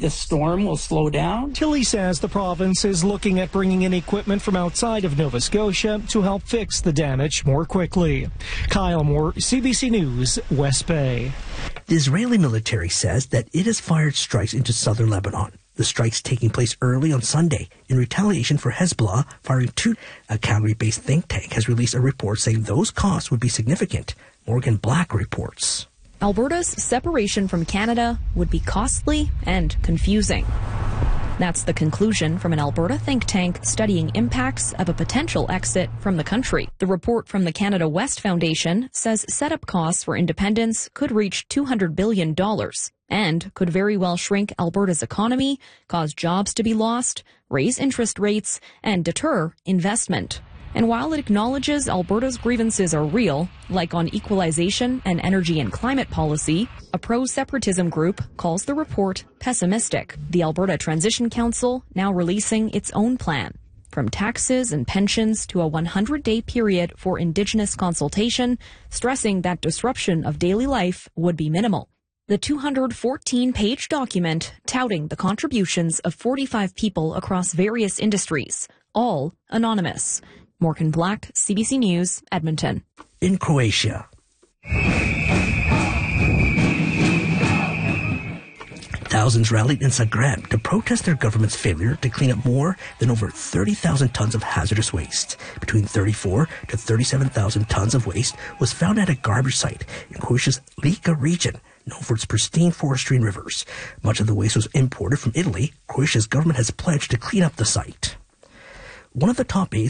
the storm will slow down. Tilley says the province is looking at bringing in equipment from outside of Nova Scotia to help fix the damage more quickly. Kyle Moore, CBC News, West Bay. The Israeli military says that it has fired strikes into southern Lebanon. The strikes taking place early on Sunday in retaliation for Hezbollah firing two. A Calgary-based think tank has released a report saying those costs would be significant. Morgan Black reports. Alberta's separation from Canada would be costly and confusing. That's the conclusion from an Alberta think tank studying impacts of a potential exit from the country. The report from the Canada West Foundation says setup costs for independence could reach $200 billion and could very well shrink Alberta's economy, cause jobs to be lost, raise interest rates, and deter investment. And while it acknowledges Alberta's grievances are real, like on equalization and energy and climate policy, a pro-separatism group calls the report pessimistic. The Alberta Transition Council now releasing its own plan, from taxes and pensions to a 100-day period for Indigenous consultation, stressing that disruption of daily life would be minimal. The 214-page document touting the contributions of 45 people across various industries, all anonymous. Morgan Black, CBC News, Edmonton. In Croatia, thousands rallied in Zagreb to protest their government's failure to clean up more than over 30,000 tons of hazardous waste. Between 34 to 37,000 tons of waste was found at a garbage site in Croatia's Lika region, known for its pristine forestry and rivers. Much of the waste was imported from Italy. Croatia's government has pledged to clean up the site. One of the top 8